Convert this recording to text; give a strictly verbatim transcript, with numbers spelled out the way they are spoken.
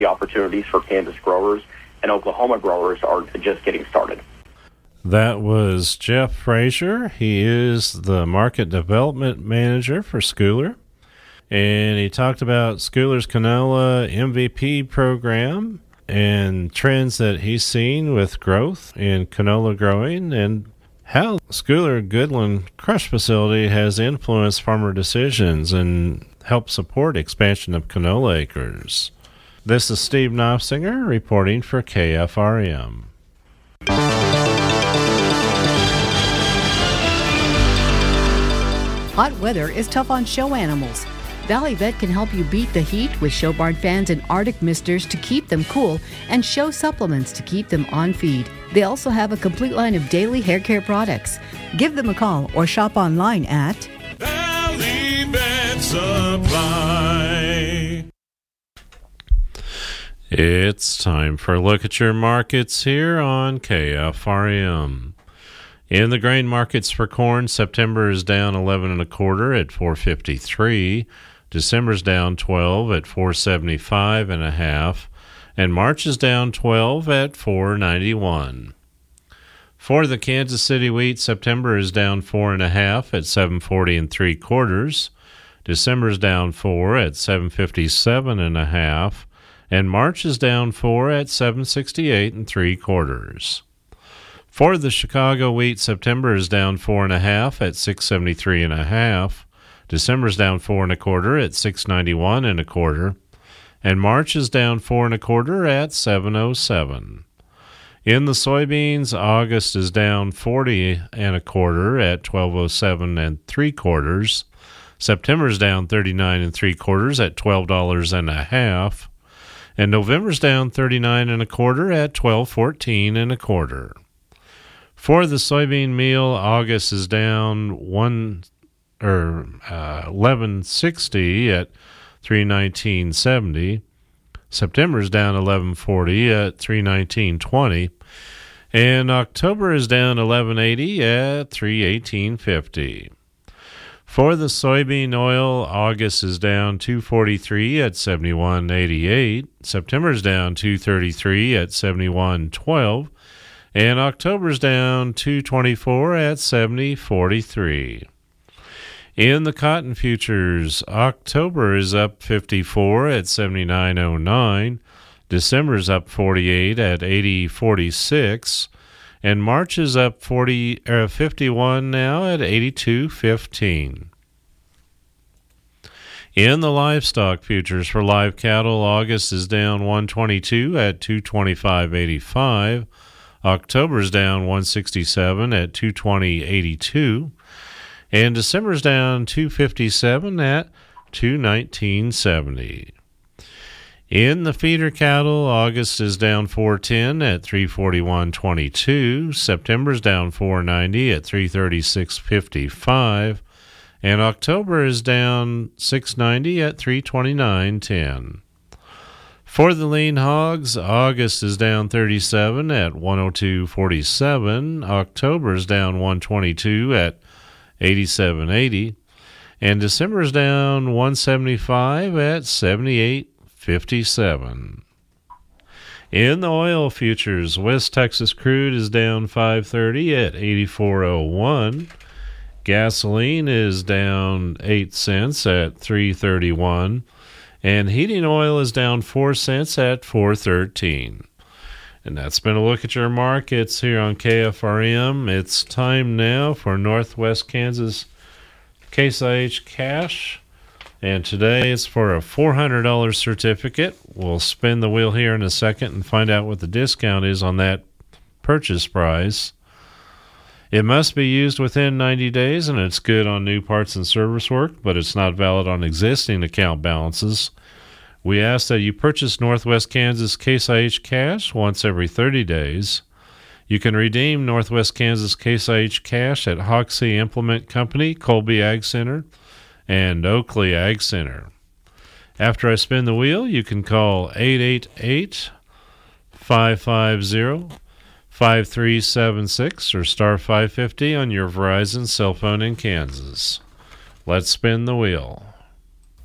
The opportunities for Kansas growers and Oklahoma growers are just getting started. That was Jeff Frazier. He is the Market Development Manager for Schooler. And he talked about Schooler's Canola M V P program and trends that he's seen with growth in canola growing and how Schooler Goodland Crush Facility has influenced farmer decisions and helped support expansion of canola acres. This is Steve Knopfsinger reporting for K F R M. Hot weather is tough on show animals. Valley Vet can help you beat the heat with show barn fans and Arctic misters to keep them cool and show supplements to keep them on feed. They also have a complete line of daily hair care products. Give them a call or shop online at Valley Vet Supply. It's time for a look at your markets here on K F R M. In the grain markets for corn, September is down eleven and a quarter at four fifty-three. December's down twelve at four seventy-five and a half, and March is down twelve at four ninety-one. For the Kansas City wheat, September is down four and a half at seven forty and three quarters. December's down four at seven fifty-seven and a half, and March is down four at seven sixty-eight and three quarters. For the Chicago wheat, September is down four and a half at six seventy-three and a half. December's down four and a quarter at six ninety-one and a quarter, and March is down four and a quarter at seven oh seven. In the soybeans, August is down forty and a quarter at twelve oh seven and three quarters. September's down thirty-nine and three quarters at twelve dollars and a half, and November's down thirty-nine and a quarter at twelve fourteen and a quarter. For the soybean meal, August is down one or uh, eleven sixty at three nineteen seventy. September is down eleven forty at three nineteen twenty, and October is down eleven eighty at three eighteen fifty. For the soybean oil, August is down two forty-three at seventy-one eighty-eight. September is down two thirty-three at seventy-one twelve. And October's down two twenty-four at seventy forty-three. In the cotton futures, October is up fifty-four at seventy-nine oh nine. December's up forty-eight at eighty forty-six. And March is up forty, uh, fifty-one now at eighty-two fifteen. In the livestock futures for live cattle, August is down one twenty-two at two twenty-five eighty-five. October's down one sixty-seven at two twenty eighty-two, and December's down two fifty-seven at two nineteen seventy. In the feeder cattle, August is down four ten at three forty-one twenty-two, September's down four ninety at three thirty-six fifty-five, and October is down six ninety at three twenty-nine ten. For the lean hogs, August is down thirty-seven at one oh two forty-seven, October is down one twenty-two at eighty-seven eighty, and December is down one seventy-five at seventy-eight fifty-seven. In the oil futures, West Texas crude is down five thirty at eighty-four oh one, gasoline is down eight cents at three thirty-one, and heating oil is down four cents at four thirteen. And that's been a look at your markets here on K F R M. It's time now for Northwest Kansas Case I H Cash. And today it's for a four hundred dollars certificate. We'll spin the wheel here in a second and find out what the discount is on that purchase price. It must be used within ninety days, and it's good on new parts and service work, but it's not valid on existing account balances. We ask that you purchase Northwest Kansas Case I H Cash once every thirty days. You can redeem Northwest Kansas Case I H Cash at Hoxie Implement Company, Colby Ag Center, and Oakley Ag Center. After I spin the wheel, you can call eight eight eight, five five zero, five three seven six or star five fifty on your Verizon cell phone in Kansas. Let's spin the wheel.